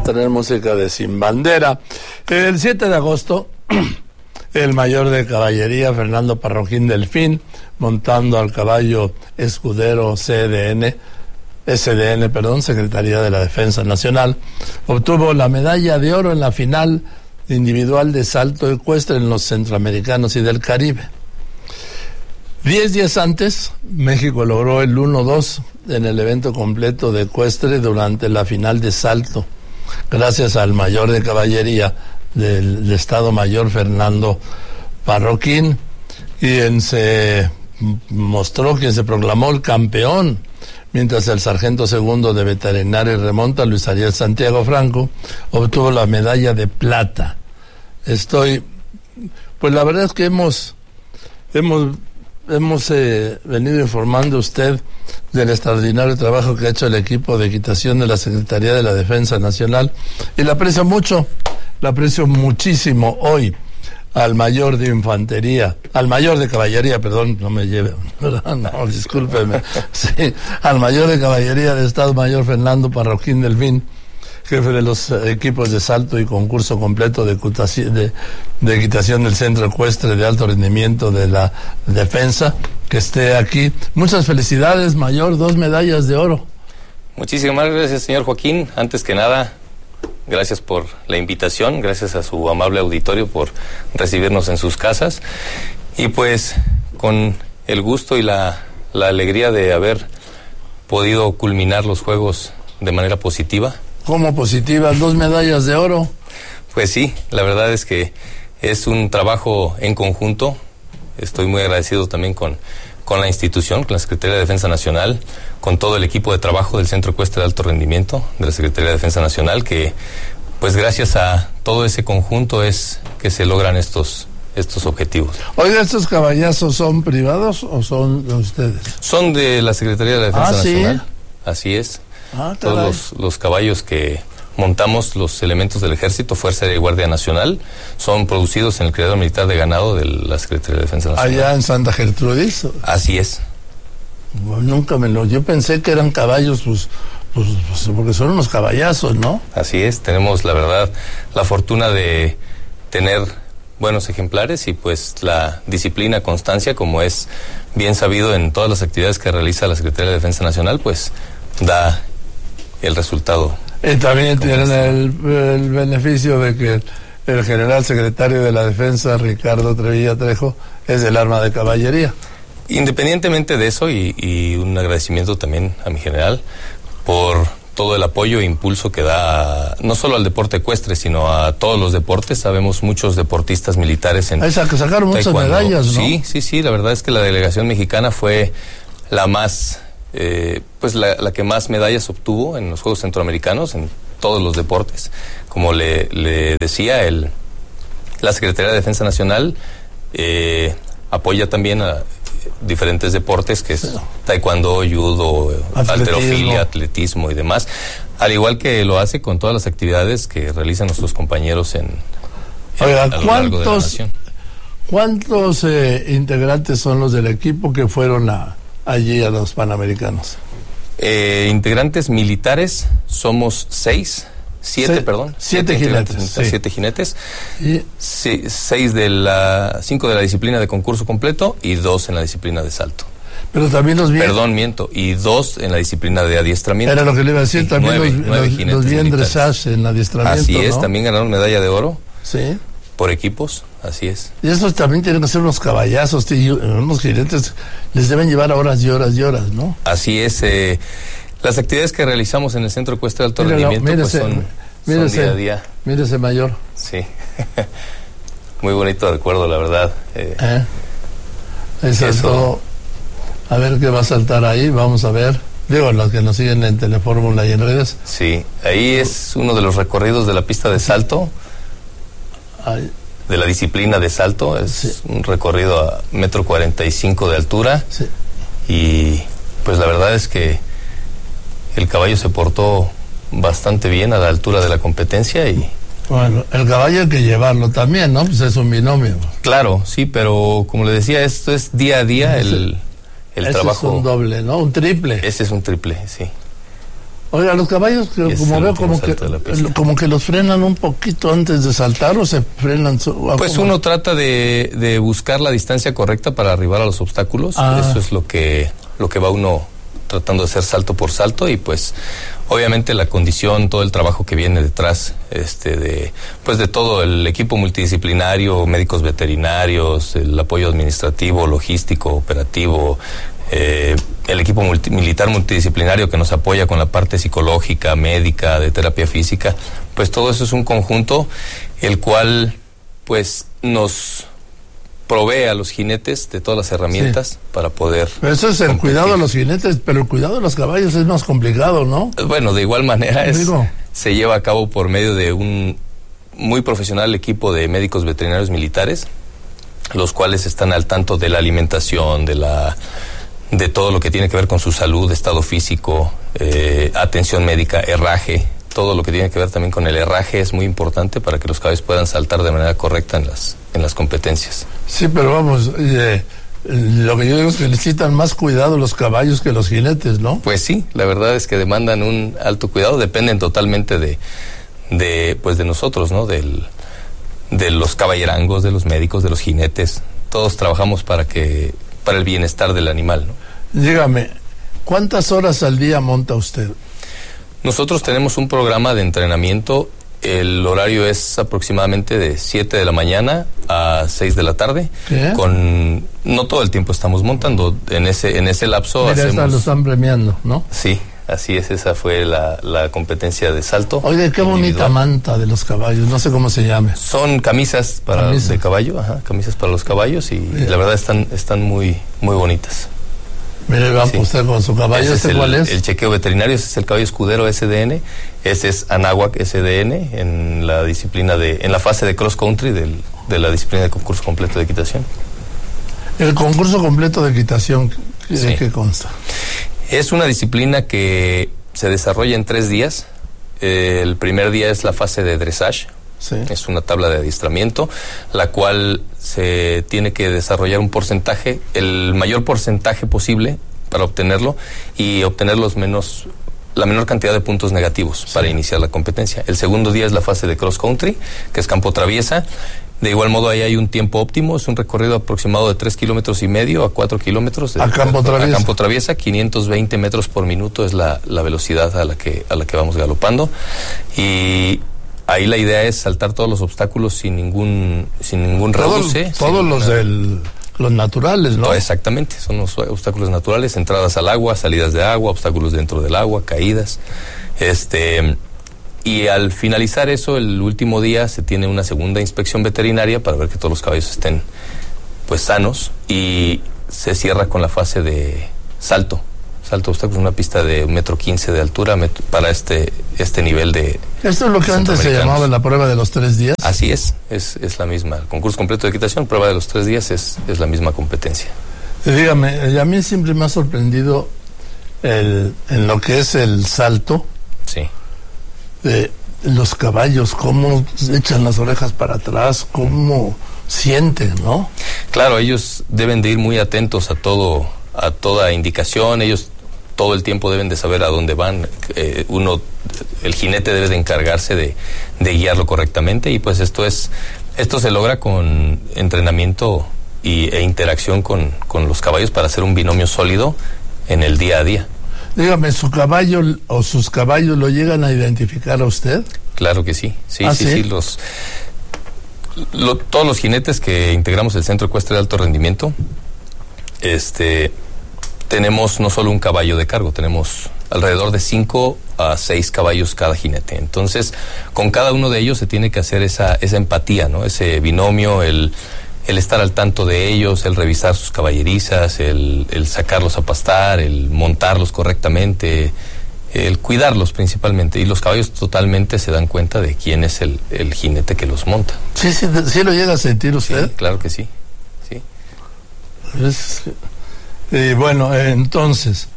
tener música de Sin Bandera. El 7 de agosto, el mayor de caballería, Fernando Parroquín Delfín, montando al caballo escudero SDN, Secretaría de la Defensa Nacional, obtuvo la medalla de oro en la final individual de salto ecuestre en los Centroamericanos y del Caribe. 10 días antes, México logró el 1-2 en el evento completo de ecuestre durante la final de salto, gracias al mayor de caballería del Estado Mayor, Fernando Parroquín, quien se proclamó el campeón, mientras el sargento segundo de veterinaria y remonta, Luis Ariel Santiago Franco, obtuvo la medalla de plata. Pues la verdad es que hemos venido informando a usted del extraordinario trabajo que ha hecho el equipo de equitación de la Secretaría de la Defensa Nacional, y le aprecio muchísimo hoy al mayor de caballería, no me lleve, no, discúlpeme, sí, al mayor de caballería del Estado Mayor, Fernando Parroquín Delfín, jefe de los equipos de salto y concurso completo de equitación del Centro Ecuestre de Alto Rendimiento de la Defensa, que esté aquí. Muchas felicidades, mayor, 2 medallas de oro. Muchísimas gracias, señor Joaquín. Antes que nada, gracias por la invitación, gracias a su amable auditorio por recibirnos en sus casas, y pues con el gusto y la alegría de haber podido culminar los Juegos de manera positiva. ¿Cómo positiva? 2 medallas de oro. Pues sí, la verdad es que es un trabajo en conjunto. Estoy muy agradecido también con la institución, con la Secretaría de Defensa Nacional, con todo el equipo de trabajo del Centro Ecuestre de Alto Rendimiento de la Secretaría de Defensa Nacional, que pues gracias a todo ese conjunto es que se logran estos objetivos. Oiga, ¿estos caballazos son privados o son de ustedes? Son de la Secretaría de la Defensa Nacional. ¿Sí? Así es. Todos los caballos que montamos, los elementos del Ejército, Fuerza Aérea y Guardia Nacional, son producidos en el Criadero Militar de Ganado de la Secretaría de Defensa Nacional. ¿Allá en Santa Gertrudis? Así es. Bueno, yo pensé que eran caballos, pues porque son unos caballazos, ¿no? Así es, tenemos la verdad la fortuna de tener buenos ejemplares y pues la disciplina, constancia, como es bien sabido en todas las actividades que realiza la Secretaría de Defensa Nacional, pues da el resultado. Y también tienen el beneficio de que el general secretario de la Defensa, Ricardo Trevilla Trejo, es del arma de caballería. Independientemente de eso, y un agradecimiento también a mi general por todo el apoyo e impulso que da no solo al deporte ecuestre, sino a todos los deportes. Sabemos muchos deportistas militares en sacaron muchas medallas, ¿no? Sí, la verdad es que la delegación mexicana fue la más la que más medallas obtuvo en los Juegos Centroamericanos en todos los deportes. Como le decía, la Secretaría de Defensa Nacional apoya también a diferentes deportes, que es taekwondo, judo, halterofilia, atletismo y demás, al igual que lo hace con todas las actividades que realizan nuestros compañeros a lo largo de la nación. ¿Cuántos integrantes son los del equipo que fueron allí a los Panamericanos? Integrantes militares somos 7 jinetes. 7 jinetes. 5 de la disciplina de concurso completo y 2 en la disciplina de salto. Pero también y 2 en la disciplina de adiestramiento. Era lo que le iba a decir, también 9 los vi en dressage, en adiestramiento. Así es, ¿no? También ganaron medalla de oro. Sí. Por equipos, así es. Y estos también tienen que ser unos caballazos, unos jinetes, les deben llevar horas y horas y horas, ¿no? Así es. Las actividades que realizamos en el Centro Ecuestre de Alto Rendimiento pues son día a día. Mírese, mayor. Sí. Muy bonito recuerdo, la verdad. Eso. A ver qué va a saltar ahí, vamos a ver. Digo, los que nos siguen en Telefórmula y en redes. Sí, ahí es uno de los recorridos de la pista de salto. De la disciplina de salto, es un recorrido a 1.45 m de altura. Sí. Y pues la verdad es que el caballo se portó bastante bien a la altura de la competencia y... Bueno, el caballo hay que llevarlo también, ¿no? Pues es un binomio. Claro, sí, pero como le decía, esto es día a día el trabajo. Es un doble, ¿no? Un triple. Ese es un triple, sí. Oiga, los caballos, como veo, como que los frenan un poquito antes de saltar, o se frenan. Pues uno trata de buscar la distancia correcta para arribar a los obstáculos. Eso es lo que va uno tratando de hacer salto por salto, y pues obviamente la condición, todo el trabajo que viene detrás, de todo el equipo multidisciplinario, médicos veterinarios, el apoyo administrativo, logístico, operativo, el equipo militar multidisciplinario que nos apoya con la parte psicológica, médica, de terapia física, pues todo eso es un conjunto el cual pues nos provee a los jinetes de todas las herramientas para poder... Pero eso es el cuidado de los jinetes, pero el cuidado de los caballos es más complicado, ¿no? Bueno, de igual manera se lleva a cabo por medio de un muy profesional equipo de médicos veterinarios militares, los cuales están al tanto de la alimentación, de todo lo que tiene que ver con su salud, estado físico, atención médica, herraje. Todo lo que tiene que ver también con el herraje es muy importante para que los caballos puedan saltar de manera correcta en las competencias. Sí, pero vamos, lo que yo digo es que necesitan más cuidado los caballos que los jinetes, ¿no? Pues sí, la verdad es que demandan un alto cuidado, dependen totalmente de nosotros, ¿no? De los caballerangos, de los médicos, de los jinetes. Todos trabajamos para el bienestar del animal, ¿no? Dígame, ¿cuántas horas al día monta usted? Nosotros tenemos un programa de entrenamiento. El horario es aproximadamente de 7 de la mañana a 6 de la tarde. ¿Qué? No todo el tiempo estamos montando. En ese lapso hacemos... lo están premiando, ¿no? Sí, así es. Esa fue la competencia de salto. Oye, qué bonita manta de los caballos. No sé cómo se llame. Son camisas de caballo. Ajá, camisas para los caballos. Y la verdad están muy, muy bonitas. Mire, va usted con su caballo. ¿Cuál es? El chequeo veterinario, ese es el caballo escudero SDN. Ese es Anáhuac SDN en la disciplina en la fase de cross country de la disciplina de concurso completo de equitación. El concurso completo de equitación, ¿de qué consta? Es una disciplina que se desarrolla en 3 días. El primer día es la fase de dressage. Sí. Es una tabla de adiestramiento, la cual se tiene que desarrollar un porcentaje, el mayor porcentaje posible para obtenerlo y obtener la menor cantidad de puntos negativos para iniciar la competencia. El segundo día es la fase de cross country, que es campo traviesa. De igual modo, ahí hay un tiempo óptimo, es un recorrido aproximado de 3,5 kilómetros a 4 kilómetros. A campo traviesa, 520 metros por minuto es la velocidad a la que vamos galopando. Y ahí la idea es saltar todos los obstáculos sin ningún rebuce. Todos los naturales, ¿no? Exactamente, son los obstáculos naturales, entradas al agua, salidas de agua, obstáculos dentro del agua, caídas. Y al finalizar eso, el último día se tiene una segunda inspección veterinaria para ver que todos los caballos estén pues sanos, y se cierra con la fase de salto obstáculos, una pista de 1,15 m de altura para este nivel de... ¿Esto es lo que antes se llamaba la prueba de los 3 días? Así es la misma. El concurso completo de equitación, prueba de los 3 días, es la misma competencia. Dígame, a mí siempre me ha sorprendido en lo que es el salto. Sí. Los caballos, cómo echan las orejas para atrás, cómo sienten, ¿no? Claro, ellos deben de ir muy atentos a toda indicación. Ellos todo el tiempo deben de saber a dónde van. El jinete debe de encargarse de guiarlo correctamente, y pues esto se logra con entrenamiento e interacción con los caballos para hacer un binomio sólido en el día a día. Dígame, ¿su caballo o sus caballos lo llegan a identificar a usted? Claro que sí. Sí. Todos los jinetes que integramos el Centro Ecuestre de Alto Rendimiento, tenemos no solo un caballo de cargo, tenemos alrededor de 5 a 6 caballos cada jinete. Entonces, con cada uno de ellos se tiene que hacer esa empatía, ¿no? Ese binomio, el estar al tanto de ellos, el revisar sus caballerizas, el sacarlos a pastar, el montarlos correctamente, el cuidarlos principalmente. Y los caballos totalmente se dan cuenta de quién es el jinete que los monta. ¿Sí lo llega a sentir usted? Sí, claro que sí. Bueno, entonces,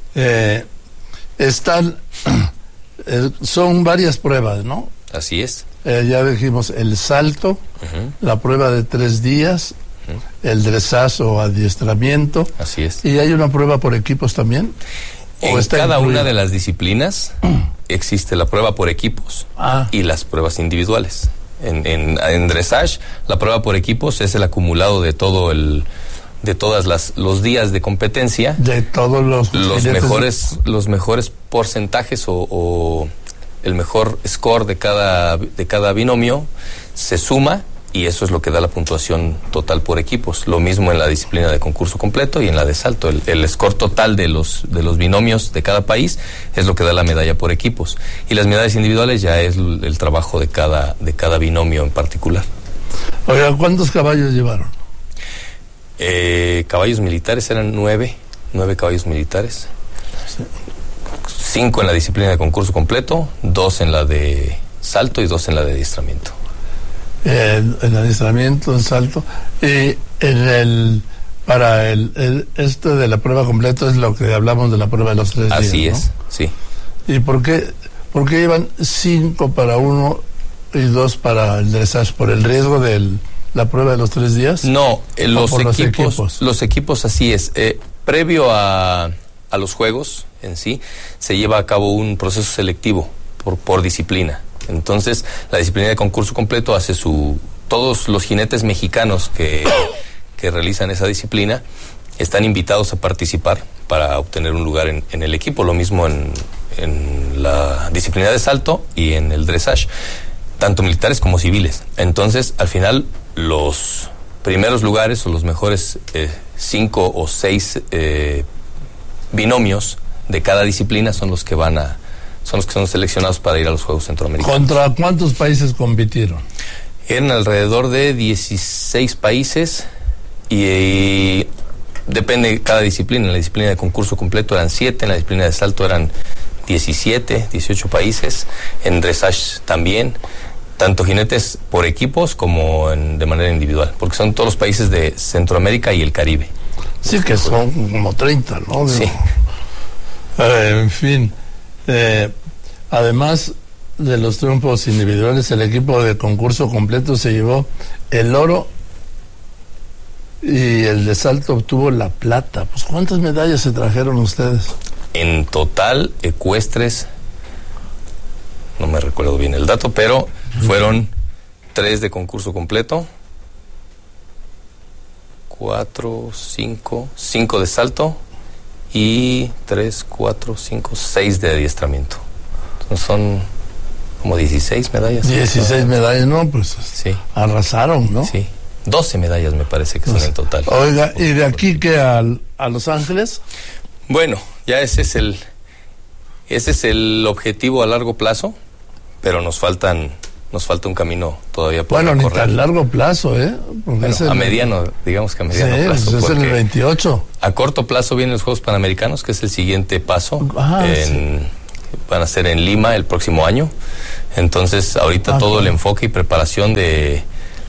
son varias pruebas, ¿no? Así es. Ya dijimos el salto, la prueba de 3 días, el dressage o adiestramiento. Así es. ¿Y hay una prueba por equipos también? En cada una de las disciplinas existe la prueba por equipos y las pruebas individuales. En dressage, la prueba por equipos es el acumulado de todos los días de competencia, de todos los mejores porcentajes o el mejor score de cada binomio se suma, y eso es lo que da la puntuación total por equipos. Lo mismo en la disciplina de concurso completo y en la de salto. El score total de los binomios de cada país es lo que da la medalla por equipos. Y las medallas individuales ya es el trabajo de cada binomio en particular. Oiga, ¿cuántos caballos llevaron? Caballos militares eran 9 caballos militares. Sí. 5 en la disciplina de concurso completo, 2 en la de salto y 2 en la de adiestramiento. El adiestramiento, el salto, y para esto de la prueba completa es lo que hablamos de la prueba de los 3 días. Así es, ¿no? sí. ¿Y por qué iban 5 para uno y 2 para el dressage? ¿Por el riesgo de la prueba de los 3 días? No, los equipos así es. Previo a los juegos en sí, se lleva a cabo un proceso selectivo por disciplina. Entonces, la disciplina de concurso completo hace todos los jinetes mexicanos que realizan esa disciplina están invitados a participar para obtener un lugar en el equipo. Lo mismo en la disciplina de salto y en el dressage, tanto militares como civiles. Entonces, al final, los primeros lugares o los mejores 5 o 6 binomios de cada disciplina son los que son seleccionados para ir a los Juegos Centroamericanos. ¿Contra cuántos países compitieron? Eran alrededor de 16 países y depende de cada disciplina. En la disciplina de concurso completo eran 7, en la disciplina de salto eran 17, 18 países, en dressage también, tanto jinetes por equipos como de manera individual, porque son todos los países de Centroamérica y el Caribe. Sí, que son como 30, ¿no? Sí. En fin, además de los triunfos individuales, el equipo de concurso completo se llevó el oro y el de salto obtuvo la plata. Pues, ¿cuántas medallas se trajeron ustedes? En total, ecuestres, no me recuerdo bien el dato, pero fueron 3 de concurso completo, 4, 5 de salto y 3, 4, 5, 6 de adiestramiento. Entonces son como 16 medallas. 16 medallas, ¿no? Pues sí, arrasaron, ¿no? Sí, 12 medallas me parece que son en total. Oiga, ¿y de aquí que a Los Ángeles? Bueno, ya ese es el objetivo a largo plazo, pero nos falta un camino todavía por recorrer. Ni tan largo plazo, ¿eh? Bueno, a mediano, digamos que a mediano plazo. Sí, es en el 28. A corto plazo vienen los Juegos Panamericanos, que es el siguiente paso. Van a ser en Lima el próximo año. Entonces, ahorita todo el enfoque y preparación de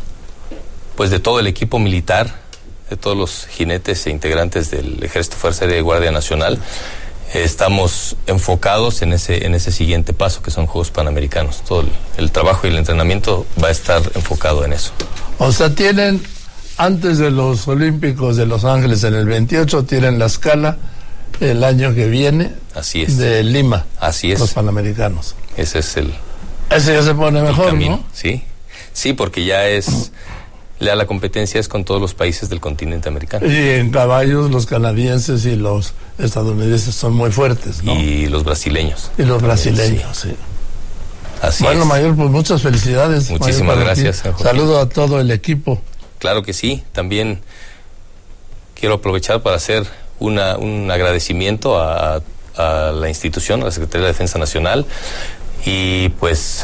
todo el equipo militar, de todos los jinetes e integrantes del Ejército, Fuerza Aérea y Guardia Nacional, estamos enfocados en ese siguiente paso, que son Juegos Panamericanos. Todo el trabajo y el entrenamiento va a estar enfocado en eso. O sea, tienen, antes de los Olímpicos de Los Ángeles en el 28, tienen la escala el año que viene. Así es. De Lima. Así es. Los Panamericanos. Ese ya se pone mejor, ¿no? Sí, porque ya la competencia es con todos los países del continente americano. Y en caballos los canadienses y los estadounidenses son muy fuertes, ¿no? Y los brasileños. Sí. Así bueno, es. Mayor, pues muchas felicidades. Muchísimas gracias. Saludo a todo el equipo. Claro que sí. También quiero aprovechar para hacer un agradecimiento a la institución, a la Secretaría de Defensa Nacional, y pues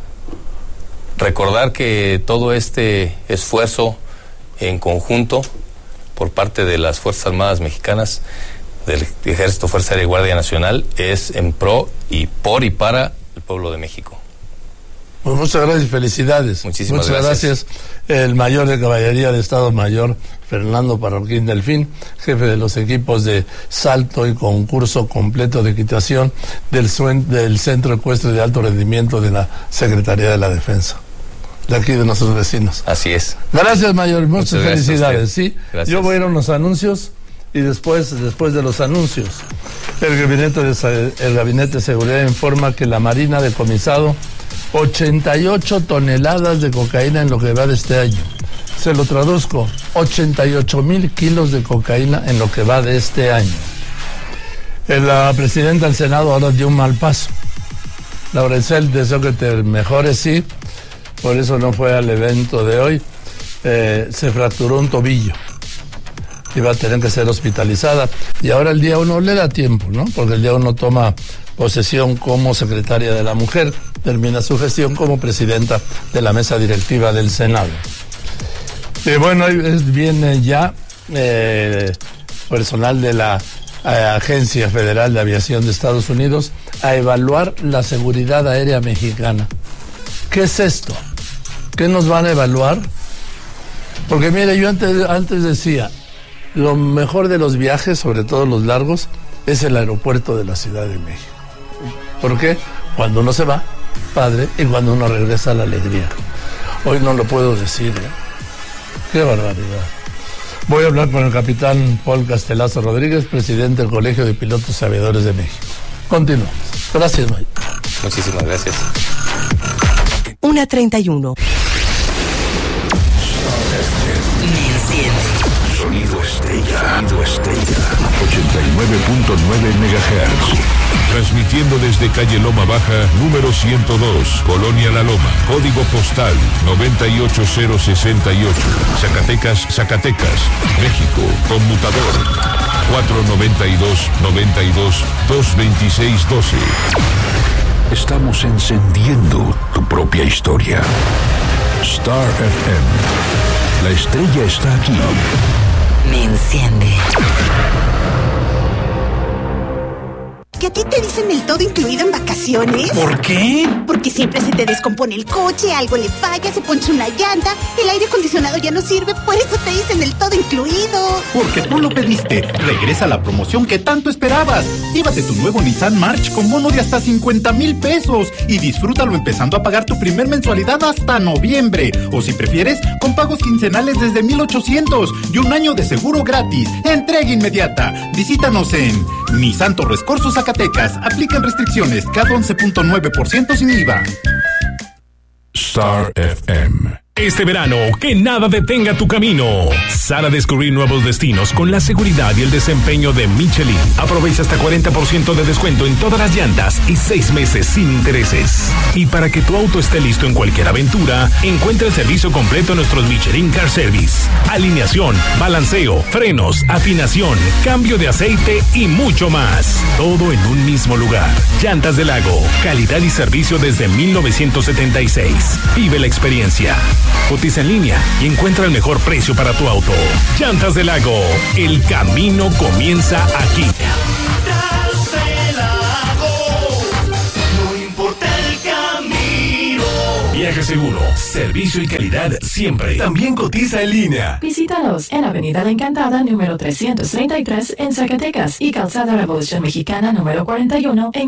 recordar que todo este esfuerzo en conjunto por parte de las Fuerzas Armadas Mexicanas, del Ejército, Fuerza Aérea y Guardia Nacional, es en pro y por y para el pueblo de México. Pues muchas gracias y felicidades. Muchas gracias. El mayor de Caballería de Estado Mayor, Fernando Parroquín Delfín, jefe de los equipos de salto y concurso completo de equitación del Centro Ecuestre de Alto Rendimiento de la Secretaría de la Defensa, de aquí de nuestros vecinos. Así es. Gracias, Mayor, muchas felicidades. Sí, gracias. Yo voy a ir a unos anuncios Y después de los anuncios, el Gabinete de Seguridad informa que la Marina ha decomisado 88 toneladas de cocaína en lo que va de este año. Se lo traduzco, 88,000 kilos de cocaína en lo que va de este año. La presidenta del Senado ahora dio un mal paso. Laura Ensel, deseo que te mejores, sí, por eso no fue al evento de hoy. Se fracturó un tobillo y va a tener que ser hospitalizada. Y ahora el día 1 le da tiempo, ¿no? Porque el día 1 toma posesión como secretaria de la Mujer, termina su gestión como presidenta de la mesa directiva del Senado. Y bueno, viene ya personal de la Agencia Federal de Aviación de Estados Unidos a evaluar la seguridad aérea mexicana. ¿Qué es esto? ¿Qué nos van a evaluar? Porque mire, yo antes decía, lo mejor de los viajes, sobre todo los largos, es el aeropuerto de la Ciudad de México. ¿Por qué? Cuando uno se va, padre, y cuando uno regresa, la alegría. Hoy no lo puedo decir, ¿eh? ¡Qué barbaridad! Voy a hablar con el capitán Paul Castelazo Rodríguez, presidente del Colegio de Pilotos y Aviadores de México. Continuamos. Gracias, Mike. Muchísimas gracias. 1:31. Sonido Estella. 89.9 MHz. Transmitiendo desde calle Loma Baja, número 102, Colonia La Loma. Código postal 98068. Zacatecas, México. Conmutador 492-92-226-12. Estamos encendiendo tu propia historia. Star FM. La estrella está aquí. Me enciende. ¿Que a ti te dicen el todo incluido en vacaciones? ¿Por qué? Porque siempre se te descompone el coche, algo le falla, se poncha una llanta, el aire acondicionado ya no sirve, por eso te dicen el todo incluido. Porque tú lo pediste. Regresa la promoción que tanto esperabas. Llévate tu nuevo Nissan March con bono de hasta 50,000 pesos y disfrútalo empezando a pagar tu primer mensualidad hasta noviembre. O si prefieres, con pagos quincenales desde 1,800 y un año de seguro gratis. Entrega inmediata. Visítanos en Nissan Torres Corso, Zacatecas. Aplican restricciones. CAT 11.9% sin IVA. Star FM. Este verano, que nada detenga tu camino. Sal a descubrir nuevos destinos con la seguridad y el desempeño de Michelin. Aprovecha hasta 40% de descuento en todas las llantas y 6 meses sin intereses. Y para que tu auto esté listo en cualquier aventura, encuentra el servicio completo en nuestros Michelin Car Service. Alineación, balanceo, frenos, afinación, cambio de aceite y mucho más. Todo en un mismo lugar. Llantas del Lago. Calidad y servicio desde 1976. Vive la experiencia. Cotiza en línea y encuentra el mejor precio para tu auto. Llantas del Lago. El camino comienza aquí. Llantas del Lago. No importa el camino. Viaje seguro, servicio y calidad siempre. También cotiza en línea. Visítanos en Avenida La Encantada, número 333 en Zacatecas y Calzada Revolución Mexicana, número 41 en